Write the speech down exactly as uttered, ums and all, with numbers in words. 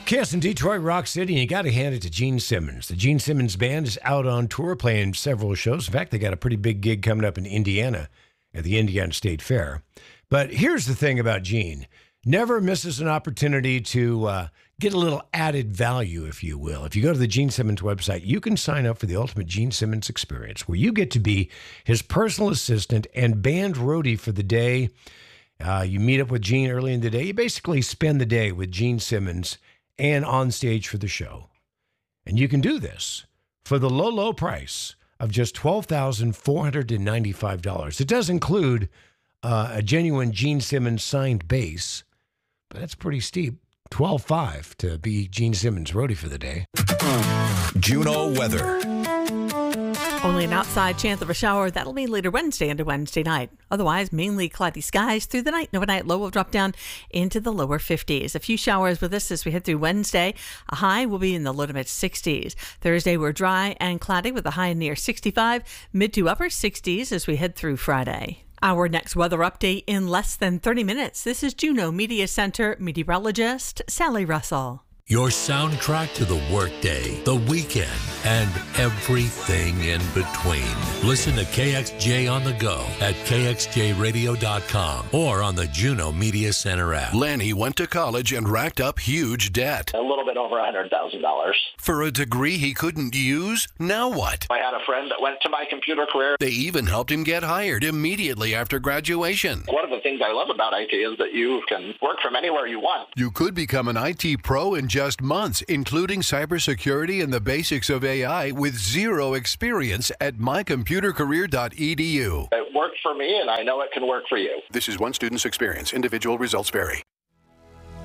Kiss in Detroit, Rock City, and you got to hand it to Gene Simmons. The Gene Simmons Band is out on tour playing several shows. In fact, they got a pretty big gig coming up in Indiana at the Indiana State Fair. But here's the thing about Gene. Never misses an opportunity to uh, get a little added value, if you will. If you go to the Gene Simmons website, you can sign up for the Ultimate Gene Simmons Experience, where you get to be his personal assistant and band roadie for the day. Uh, you meet up with Gene early in the day. You basically spend the day with Gene Simmons and on stage for the show. And you can do this for the low, low price of just twelve thousand four hundred ninety-five dollars. It does include uh, a genuine Gene Simmons signed bass, but that's pretty steep. twelve thousand five hundred to be Gene Simmons roadie for the day. Juno weather. Only an outside chance of a shower. That'll be later Wednesday into Wednesday night. Otherwise, mainly cloudy skies through the night. Overnight low will drop down into the lower fifties. A few showers with us as we head through Wednesday. A high will be in the low to mid sixties. Thursday, we're dry and cloudy with a high near sixty-five. Mid to upper sixties as we head through Friday. Our next weather update in less than thirty minutes. This is Juno Media Center meteorologist Sally Russell. Your soundtrack to the workday, the weekend, and everything in between. Listen to K X J on the go at K X J radio dot com or on the Juno Media Center app. Lanny went to college and racked up huge debt. A little bit over one hundred thousand dollars. For a degree he couldn't use? Now what? I had a friend that went to my computer career. They even helped him get hired immediately after graduation. One of the things I love about I T is that you can work from anywhere you want. You could become an I T pro in just months, including cybersecurity and the basics of A I with zero experience at my computer career dot e d u. It worked for me, and I know it can work for you. This is one student's experience. Individual results vary.